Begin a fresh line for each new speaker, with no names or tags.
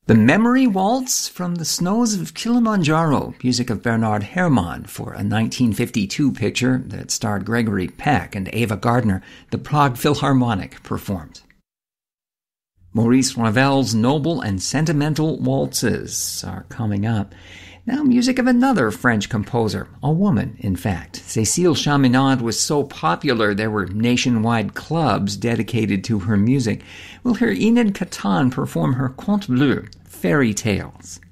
The Memory Waltz from the Snows of Kilimanjaro, music of Bernard Herrmann for a 1952 picture that starred Gregory Peck and Ava Gardner, the Prague Philharmonic performed. Maurice Ravel's noble and sentimental waltzes are coming up. Now music of another French composer, a woman, in fact. Cécile Chaminade was so popular there were nationwide clubs dedicated to her music. We'll hear Enid Catan perform her Conte Bleu, Fairy Tales.